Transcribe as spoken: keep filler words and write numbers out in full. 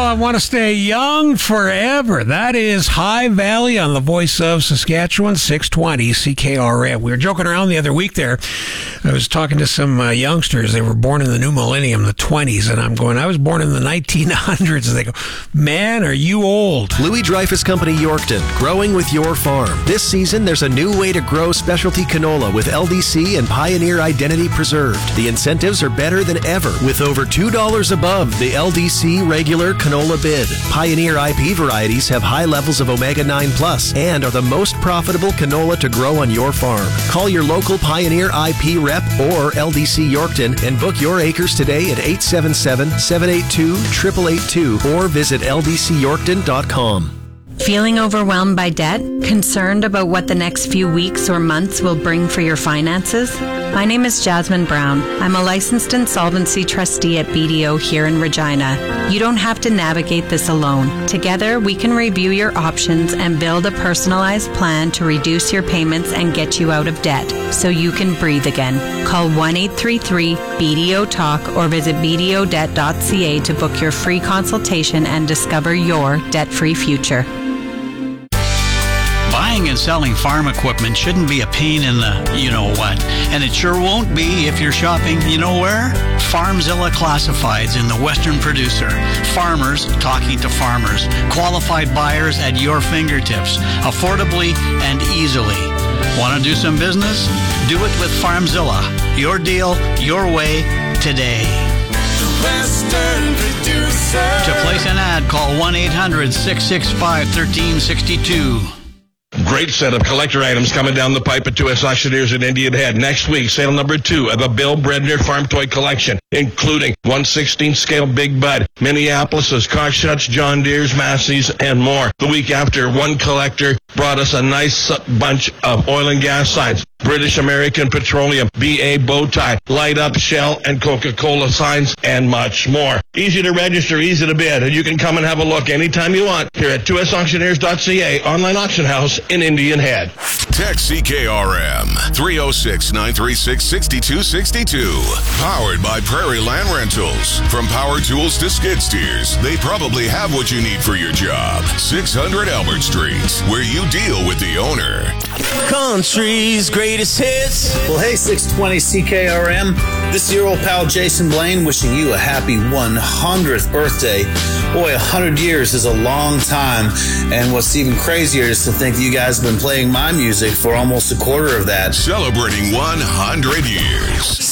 I want to stay young forever. That is High Valley on the Voice of Saskatchewan, six twenty C K R M. We were joking around the other week there. I was talking to some uh, youngsters. They were born in the new millennium, the twenties, and I'm going, I was born in the nineteen hundreds. And they go, man, are you old? Louis Dreyfus Company Yorkton, growing with your farm. This season, there's a new way to grow specialty canola with L D C and Pioneer Identity preserved. The incentives are better than ever, with over two dollars above the L D C regular canola bid. Pioneer I P varieties have high levels of omega nine plus and are the most profitable canola to grow on your farm. Call your local Pioneer I P rep or L D C Yorkton and book your acres today at eight seven seven, seven eight two, eight eight eight two or visit L D C Yorkton dot com. Feeling overwhelmed by debt? Concerned about what the next few weeks or months will bring for your finances? My name is Jasmine Brown. I'm a licensed insolvency trustee at B D O here in Regina. You don't have to navigate this alone. Together, we can review your options and build a personalized plan to reduce your payments and get you out of debt so you can breathe again. Call one eight three three B D O talk or visit b d o debt dot c a to book your free consultation and discover your debt-free future. Buying and selling farm equipment shouldn't be a pain in the you-know-what. And it sure won't be if you're shopping, you know where? Farmzilla Classifieds in the Western Producer. Farmers talking to farmers. Qualified buyers at your fingertips. Affordably and easily. Want to do some business? Do it with Farmzilla. Your deal, your way, today. Western Producer. To place an ad, call one eight hundred, six six five, one three six two. Great set of collector items coming down the pipe at two S Auctioneers at Indian Head. Next week, sale number two of the Bill Bredner Farm Toy Collection, including one sixteenth scale Big Bud, Minneapolis's, Carshuts, John Deere's, Massey's, and more. The week after, one collector brought us a nice bunch of oil and gas signs. British American Petroleum, B A Bowtie, Light Up, Shell, and Coca-Cola signs, and much more. Easy to register, easy to bid, and you can come and have a look anytime you want here at two S auctioneers dot c a, online auction house in Indian Head. Text C K R M three oh six, nine three six, six two six two. Powered by Prairie Land Rentals. From power tools to skid steers, they probably have what you need for your job. six hundred Albert Street, where you deal with the owner. Country's greatest hits. Well, hey, six twenty C K R M. This is your old pal Jason Blaine wishing you a happy one hundredth birthday. Boy, one hundred years is a long time. And what's even crazier is to think that you guys have been playing my music for almost a quarter of that. Celebrating one hundred years.